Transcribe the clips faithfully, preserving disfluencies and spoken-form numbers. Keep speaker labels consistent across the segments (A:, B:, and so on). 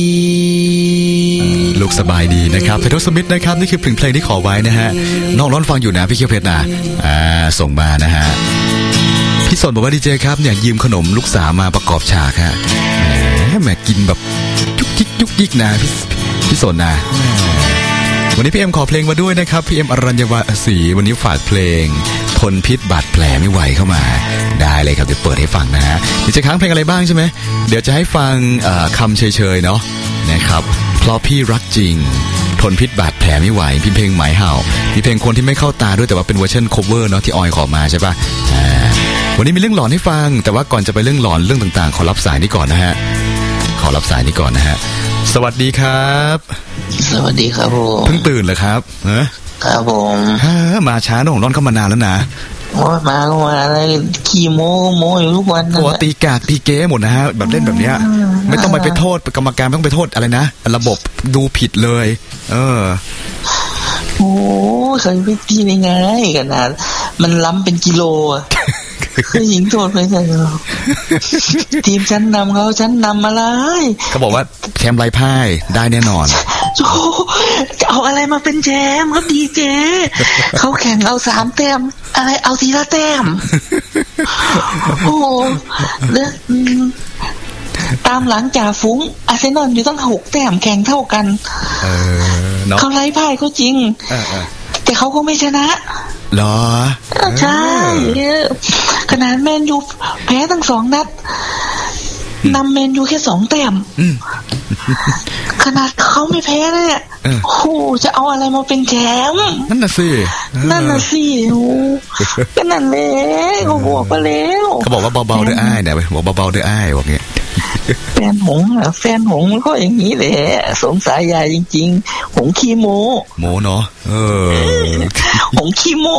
A: ลูกสบายดีนะครับไททอลสมิธนะครับนี่คือเพลงเพลงที่ขอไว้นะฮะน้องร้อนฟังอยู่นะพี่เคียวเพชรนะอ่าส่งมานะฮะพี่สนบอกว่าดีเจครับเนี่ยยืมขนมลูกสาวมาประกอบฉากฮะแหมแหมกินแบบยุกยิกยุกยิกนะพี่พี่สนนะวันนี้พี่เอ็มขอเพลงมาด้วยนะครับพี่เอ็มอรัญญวาศรีวันนี้ฝากเพลงทนพิษบาดแผลไม่ไหวเข้ามาได้เลยครับเดี๋ยวเปิดให้ฟังนะฮะเดี๋ยวจะค้างเพลงอะไรบ้างใช่ไหมเดี๋ยวจะให้ฟังคำเฉยๆเนาะนะครับเพราะพี่รักจริงทนพิษบาดแผลไม่ไหวพี่เพลงหมายเห่าพี่เพลงคนที่ไม่เข้าตาด้วยแต่ว่าเป็นเวอร์ชัน cover เนาะที่ออยขอมาใช่ป่ะอ่าวันนี้มีเรื่องหลอนให้ฟังแต่ว่าก่อนจะไปเรื่องหลอนเรื่องต่างๆขอรับสายนี้ก่อนนะฮะขอรับสายนี้ก่อนนะฮะสวัสดีครับ
B: สวัสดีครับผม
A: เพิ่งตื่นเหรอครับฮะ
B: ครับผม
A: มาช้าหน่องร้อนเข้ามานานแล้วนะ
B: โอ้มาก็มาอะไรขี่โมโมอยู่ทุกวันนะ
A: โอ้ตีกากตีเก้หมดนะฮะแบบเล่นแบบเนี้ยไม่ต้องไปไปโทษกรรมการไม่ต้องไปโทษอะไรนะระบบดูผิดเลยเออ
B: โอ้เคยไปตีในไงขนาดมันล้ำเป็นกิโลอะผู้หญิงโทษไปใช่ไหมทีมชั้นนำเขาชั้นนำอะไร
A: เขาบอกว่าแชมป์ไร้พ่ายได้แน่นอน
B: โอ้จะเอาอะไรมาเป็นแชมป์ครับดีเจเขาแข่งเอาสามแต้มอะไรเอาทีละแต้มโอ้เด้อตามหลังจ่าฟุ้งอาร์เซนอลอยู่ตั้งหกแต้มแข่งเท่ากัน
A: เออ
B: เขาไร้พ่ายก็จริงแต่เขาก็ไม่ชนะ
A: เหรอ
B: ใช่ขนาดแมนยูแพ้ทั้งสองนัดนำแมนยูแค่สองแต้มขนาดเขาไม่แพ้เลยอ่ะโอ้โหจะเอาอะไรมาเป็นแชมป์
A: นั่นน่ะสิ
B: นั่นน่ะสิโอ้ก็นั่นแหละเขาบอกไปแล้ว
A: เขาบอกว่าเบาๆด้วยอ้ายเนี่ยบอกเบาๆด้วยอ้ายบอกเงี้ย
B: แฟนหงอ่ะแฟนหงมันก็อย่างนี้แหละสมสายยาจริงๆหงขี้โม
A: โมเนาะเออ
B: หงขี้โม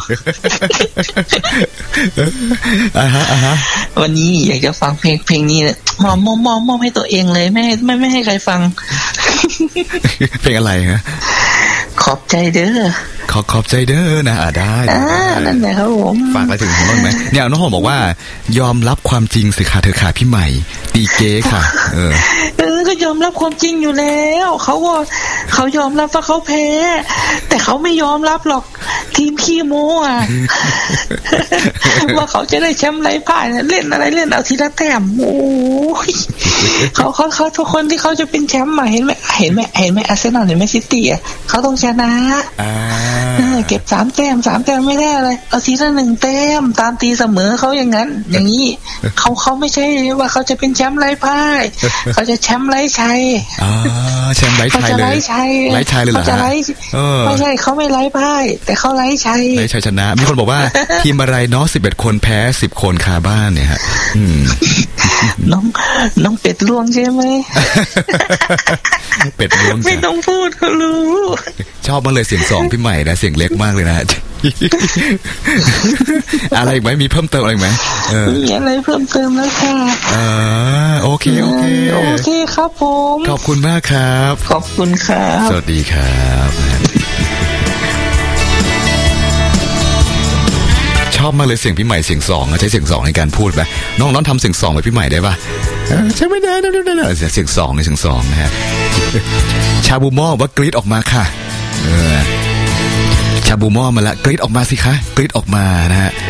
A: อ่าฮะอ่าฮะ
B: วันนี้อยากจะฟังเพลงเพลงนี้มอมมอมมอมมอมให้ตัวเองเลยไม่ไม่ไม่ให้ใครฟัง
A: เพลงอะไรฮะ
B: ขอบใจเด้อ
A: ขอขอบใจเด้อนะอ่าได้
B: อ่านั่นแหละครับผม
A: ฝากอะไรถึงผมบ้างไหมเนี่ยน้องหอมบอกว่ายอมรับความจริงสิค่ะเธอค่ะพี่ใหม่ตีเก๊ค่ะเออ
B: เออก็ยอมรับความจริงอยู่แล้วเขาว่าเขายอมรับว่าเขาแพ้แต่เขาไม่ยอมรับหรอกทีมขี้โม้อ่ะว่าเขาจะได้แชมป์ไรพ่ายเล่นอะไรเล่นเอาทีละแต้มโอ้ยเขาเขาเขาทุกคนที่เขาจะเป็นแชมป์มาเห็นไหมเห็นไหมเห็นไหมอาร์เซนอลเห็นไหมซิตี้อ่ะเขาต้องชนะเก็บสามแต้มสามแต้มไม่ได้อะไรเอาทีละหนึ่งแต้มตามตีเสมอเขาอย่างนั้นอย่างนี้เขาเขาไม่ใช่ว่าเขาจะเป็นแชมป์ไร้พ่ายเขาจะแชมป์ไร้ชัย
A: อ่าแชมป์ไร้ชัยเลยไร้ชัยไร้ชัยเลยเหรอฮะ
B: ไม่ใช่เขาไม่ไร้พ่ายแต่เขาไร้ชัย
A: ไร้ชัยชนะมีคนบอกว่าทีมอะไรเนาะสิบเอ็ดคนแพ้สิบคนคาบ้านเนี่ยฮะ
B: น้องน้องเป็ดลวงใช่ไหม
A: เป็ดลวง
B: ไม่ต้องพูดเขารู้
A: ชอบมากเลยเสียงสองพี่ใหม่นะเสียงเล็กมากเลยนะอะไรอีกไหมมีเพิ่มเติมอะไรไหม
B: มีอะไรเพิ่มเติมแล้วค่ะ
A: อ่าโอเคโอเค
B: โอเคครับผม
A: ขอบคุณมากครับ
B: ขอบคุณครับ
A: สวัสดีครับชอบมากเลยเสียงพี่ใหม่เสียงสองใช้เสียงสองในการพูดไปน้องน้องทำเสียงสองแบบพี่ใหม่ได้ป่ะใช่ไม่ได้ไม่ได้เสียงสองในเสียงสองนะฮะชาบูมอว่ากรี๊ดออกมาค่ะเออชาบูมอมาละกรี๊ดออกมาสิคะกรี๊ดออกมานะฮะ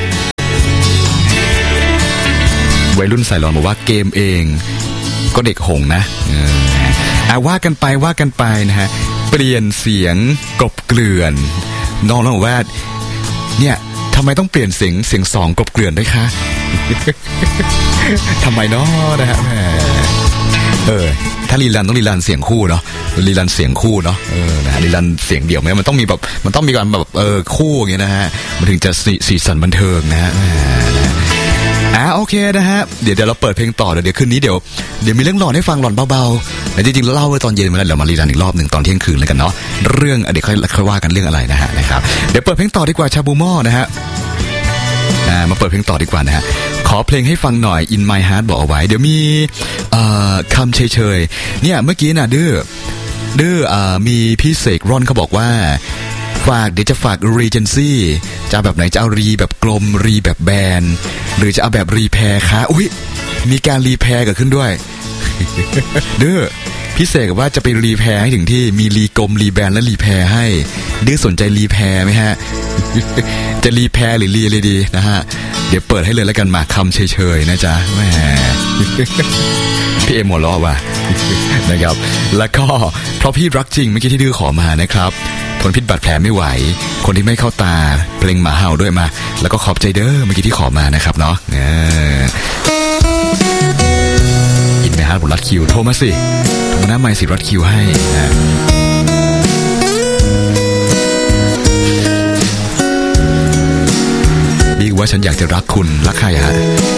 A: วัยรุ่นสายหลอนบอกว่าเกมเองก็เด็กหงนะเอออ่ะว่ากันไปว่ากันไปนะฮะเปลี่ยนเสียงกลบเกลื่อนน้องน้องบอกว่าเนี่ยทำไมต้องเปลี่ยนเสียงเสียงสองกลบเกลื่อนด้วยคะทำไมเนาะนะฮะเออถ้าลีลันต้องลีลันเสียงคู่เนาะลีลันเสียงคู่เนาะเออนะลีลันเสียงเดี่ยวไหมมันต้องมีแบบมันต้องมีการแบบเออคู่อย่างเงี้ยนะฮะมันถึงจะสีสีสันบันเทิงนะฮะอ่ะโอเคนะฮะเดี๋ยวเดี๋ยวเราเปิดเพลงต่อเดี๋ยวเดี๋ยวคืนนี้เดี๋ยวเดี๋ยวมีเรื่องหลอนให้ฟังหลอนเบาๆแต่จริงๆเราเล่าไว้ตอนเย็นมาแล้วเดี๋ยวมาลีลันอีกรอบหนึ่งตอนเที่ยงคืนเลยกันเนาะเรื่องเดี๋ยวค่อยค่อยว่ากันเรื่องอะไรนะฮะนะครับเดี๋ยวเปิดเพลงต่อดีกว่าชาบูมอนะฮะอ่ามาเปิดเพลงต่อดีกว่านะฮะขอเพลงให้ฟังหน่อย In My Heart บอกเอาไว้เดี๋ยวมีเอ่อคำเฉยๆเนี่ยเมื่อกี้น่ะดื้อดื้ออ่ามีพี่เสกร่อนเขาบอกว่าฝากเดี๋ยวจะฝาก Regency จะแบบไหนจะเอารีแบบกลมรีแบบแบนหรือจะเอาแบบรีแพร์คะอุ๊ยมีการรีแพร์เกิดขึ้นด้วยดื้อพิเศษกับว่าจะไปรีแพร์ให้ถึงที่มีรีกลมรีแบนและรีแพร์ให้ดื้อสนใจรีแพร์ไหมฮะ จะรีแพร์หรือรีอะไรดีนะฮะเดี๋ยวเปิดให้เลยแล้วกันมาคำเฉยๆนะจ๊ะแหม พี่เอ็มหัวเราะว่ะ นะครับแล้วก็เพราะพี่รักจริงเมื่อกี้ที่ดื้อขอมานะครับทนพิษบาดแผลไม่ไหวคนที่ไม่เข้าตาเพลงหมาเห่าด้วยมาแล้วก็ขอบใจเด้อเมื่อกี้ที่ขอมานะครับเนาะอินไหมฮะผมรัดคิวโทรมาสิโทรมาหน้าไมค์สิรัดคิวให้นะบิ๊กว่าฉันอยากจะรักคุณรักใครฮะ